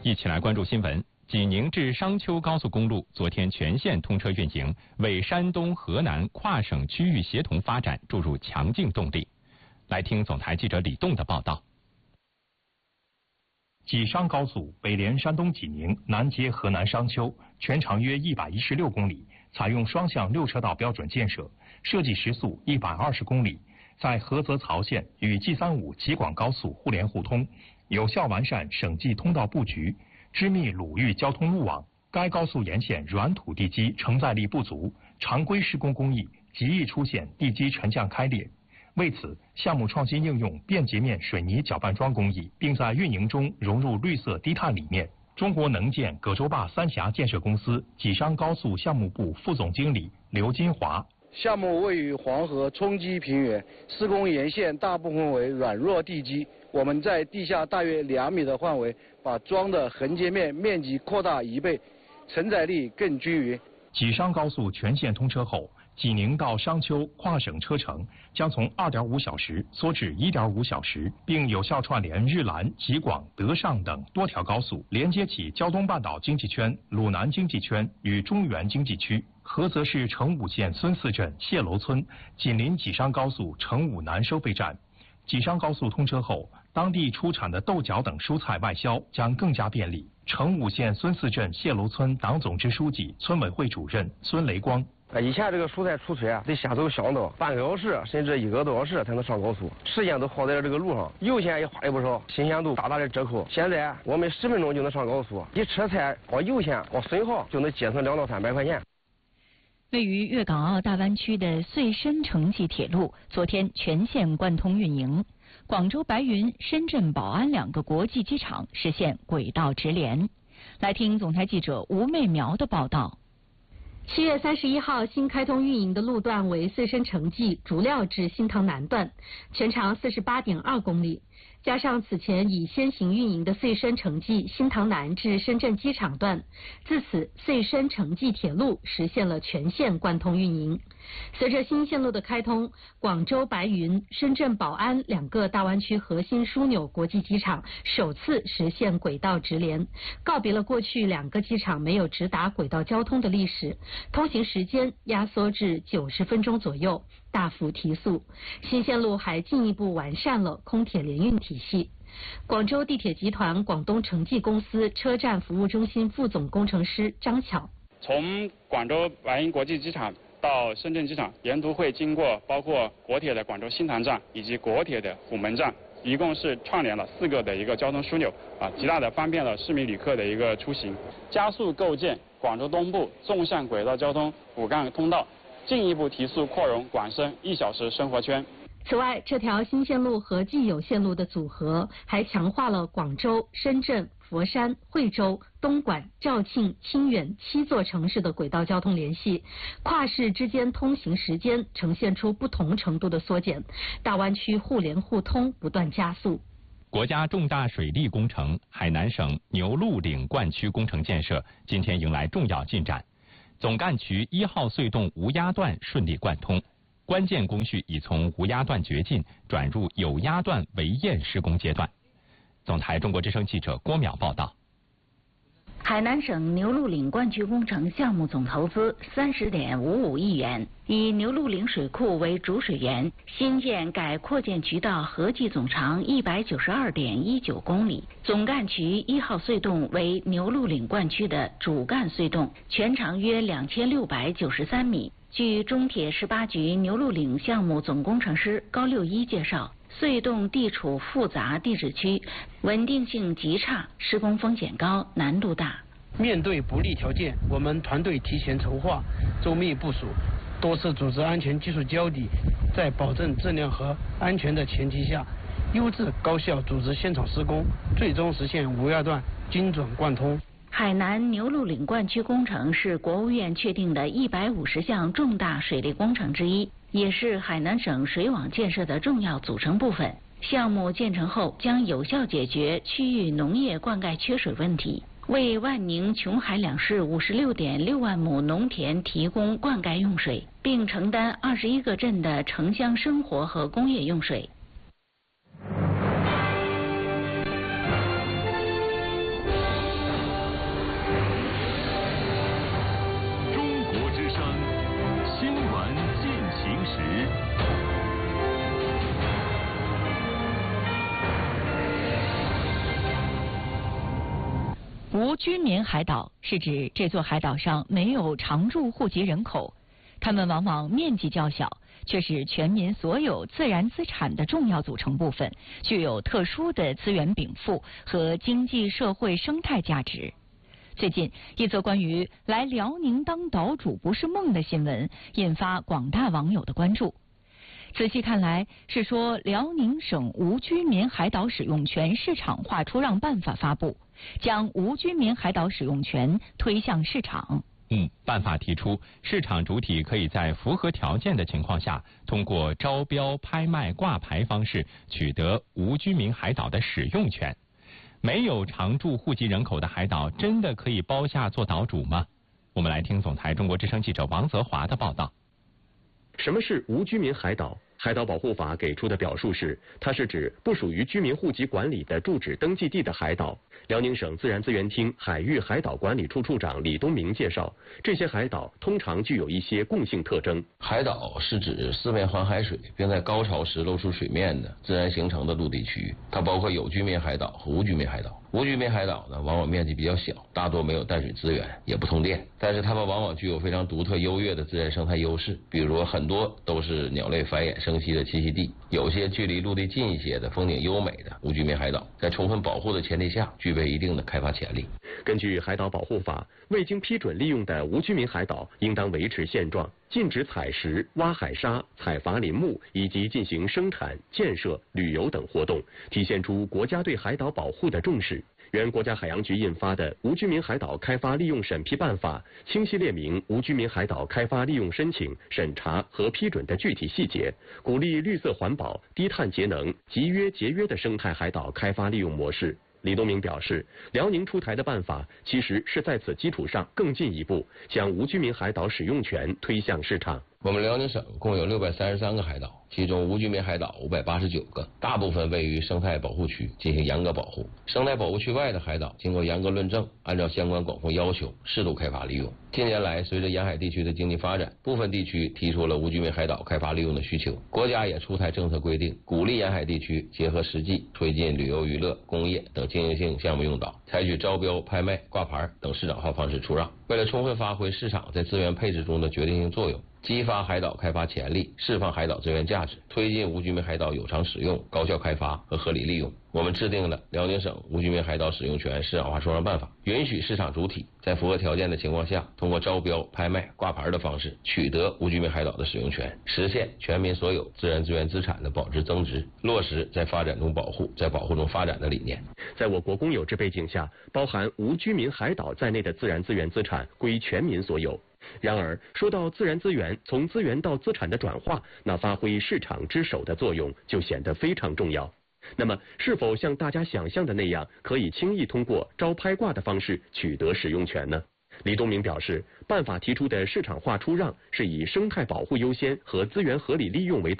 一起来关注新闻。济宁至商丘高速公路昨天全线通车运营，为山东、河南跨省区域协同发展注入强劲动力。来听总台记者李栋的报道。 济商高速北连山东济宁，南接河南商丘，全长约116公里，采用双向6车道标准建设，设计时速120公里，在菏泽曹县与 G35 济广高速互联互通，有效完善省际通道布局，织密鲁豫交通路网。该高速沿线软土地基承载力不足，常规施工工艺极易出现地基沉降开裂。为此，项目创新应用便捷面水泥搅拌桩工艺，并在运营中融入绿色低碳理念。中国能建葛洲坝三峡建设公司济商高速项目部副总经理刘金华。 项目位于黄河冲积平原，施工沿线大部分为软弱地基。我们在地下大约2米的范围，把桩的横截面面积扩大1倍，承载力更均匀。 济商高速全线通车后，济宁到商丘跨省车程将从2.5小时缩至1.5小时，并有效串联日兰、济广、德尚等多条高速，连接起胶东半岛经济圈、鲁南经济圈与中原经济区。菏泽市成武县孙寺镇谢楼村紧邻济商高速成武南收费站。济商高速通车后，当地出产的豆角等蔬菜外销将更加便利。成武县孙寺镇谢楼村党总支书记、村委会主任孙雷光。 以前这个蔬菜出村得先走乡道，半个小时甚至1个多小时才能上高速，时间都耗在这个路上，油钱也花了不少，新鲜度大大的折扣。现在我们10分钟就能上高速，一车菜光油钱光损耗就能节省200到300块钱。 位于粤港澳大湾区的穗深城际铁路昨天全线贯通运营，广州白云、深圳宝安2个国际机场实现轨道直联。来听总台记者吴媚苗的报道。 7月31号新开通运营的路段为穗深城际竹料至新塘南段，全长48.2公里。加上此前已先行运营的穗深城际新塘南至深圳机场段，自此穗深城际铁路实现了全线贯通运营。随着新线路的开通，广州白云、深圳宝安2个大湾区核心枢纽国际机场首次实现轨道直联，告别了过去2个机场没有直达轨道交通的历史，通行时间压缩至90分钟左右，大幅提速。新线路还进一步完善了空铁联运体系。广州地铁集团广东城际公司车站服务中心副总工程师张巧， 从广州白云国际机场到深圳机场，沿途会经过包括国铁的广州新塘站以及国铁的虎门站，一共是串联了4个的一个交通枢纽，极大的方便了市民旅客的一个出行，加速构建广州东部纵向轨道交通5干通道，进一步提速扩容广深1小时生活圈。 此外，这条新线路和既有线路的组合，还强化了广州、深圳、佛山、惠州、东莞、肇庆、清远7座城市的轨道交通联系，跨市之间通行时间呈现出不同程度的缩减，大湾区互联互通不断加速。 国家重大水利工程海南省牛鹿岭灌区工程建设今天迎来重要进展，总干渠1号隧洞无压段顺利贯通，关键工序已从无压段掘进转入有压段围堰施工阶段。总台中国之声记者郭淼报道。 海南省牛鹿岭灌区工程项目总投资30.55亿元，以牛鹿岭水库为主水源，新建改扩建渠道合计总长192.19公里。总干渠1号隧洞为牛鹿岭灌区的主干隧洞，全长约2693米。据中铁18局牛鹿岭项目总工程师高六一介绍，隧洞地处复杂地质区，稳定性极差，施工风险高，难度大。 面对不利条件，我们团队提前筹划，周密部署，多次组织安全技术交底，在保证质量和安全的前提下，优质高效组织现场施工，最终实现无压段精准贯通。 海南牛鹿岭灌区工程是国务院确定的150项重大水利工程之一，也是海南省水网建设的重要组成部分。项目建成后将有效解决区域农业灌溉缺水问题，为万宁琼海2市56.6万亩农田提供灌溉用水，并承担21个镇的城乡生活和工业用水。 无居民海岛是指这座海岛上没有常住户籍人口，它们往往面积较小，却是全民所有自然资产的重要组成部分，具有特殊的资源禀赋和经济社会生态价值。最近，一则关于来辽宁当岛主不是梦的新闻，引发广大网友的关注。仔细看来，是说辽宁省无居民海岛使用权市场化出让办法发布，将无居民海岛使用权推向市场。 办法提出，市场主体可以在符合条件的情况下，通过招标、拍卖、挂牌方式取得无居民海岛的使用权。没有常住户籍人口的海岛，真的可以包下做岛主吗？我们来听总台中国之声记者王泽华的报道。 什么是无居民海岛？海岛保护法给出的表述是，它是指不属于居民户籍管理的住址登记地的海岛。辽宁省自然资源厅海域海岛管理处处长李东明介绍，这些海岛通常具有一些共性特征。 海岛是指四面环海水，并在高潮时露出水面的自然形成的陆地区域，它包括有居民海岛和无居民海岛。无居民海岛呢，往往面积比较小，大多没有淡水资源，也不通电，但是它们往往具有非常独特优越的自然生态优势，比如很多都是鸟类繁衍生息的栖息地。有些距离陆地近一些的风景优美的无居民海岛，在充分保护的前提下，具备一定的开发潜力。 根据海岛保护法，未经批准利用的无居民海岛应当维持现状，禁止采石、挖海沙、采伐林木以及进行生产、建设、旅游等活动，体现出国家对海岛保护的重视。原国家海洋局印发的《无居民海岛开发利用审批办法》清晰列明无居民海岛开发利用申请、审查和批准的具体细节，鼓励绿色环保、低碳节能、集约节约的生态海岛开发利用模式。李东明表示，辽宁出台的办法其实是在此基础上更进一步，将无居民海岛使用权推向市场。 我们辽宁省共有633个海岛，其中无居民海岛589个，大部分位于生态保护区进行严格保护。生态保护区外的海岛经过严格论证，按照相关管控要求适度开发利用。近年来，随着沿海地区的经济发展，部分地区提出了无居民海岛开发利用的需求，国家也出台政策规定，鼓励沿海地区结合实际推进旅游娱乐、工业等经营性项目用岛，采取招标、拍卖、挂牌等市场化方式出让。为了充分发挥市场在资源配置中的决定性作用，激发海岛开发潜力，释放海岛资源价值，推进无居民海岛有偿使用、高效开发和合理利用，我们制定了《辽宁省无居民海岛使用权市场化出让办法》，允许市场主体在符合条件的情况下，通过招标、拍卖、挂牌的方式取得无居民海岛的使用权，实现全民所有自然资源资产的保值增值，落实在发展中保护，在保护中发展的理念。 在我国公有制背景下，包含无居民海岛在内的自然资源资产归全民所有。然而，说到自然资源从资源到资产的转化，那发挥市场之首的作用就显得非常重要。那么，是否像大家想象的那样，可以轻易通过招拍挂的方式取得使用权呢？李东明表示，办法提出的市场化出让是以生态保护优先和资源合理利用为导